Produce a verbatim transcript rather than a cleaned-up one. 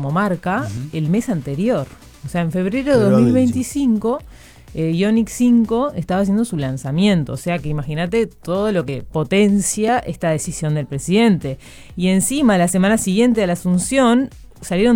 como marca uh-huh. el mes anterior. O sea, en febrero de Pero dos mil veinticinco, eh, Ioniq cinco estaba haciendo su lanzamiento. O sea, que imagínate todo lo que potencia esta decisión del presidente. Y encima, la semana siguiente de la asunción, salieron